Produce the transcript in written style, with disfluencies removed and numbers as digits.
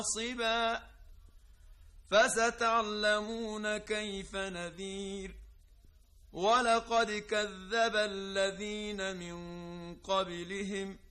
ناصبا فستعلمون كيف نذير ولقد كذب الذين من قبلهم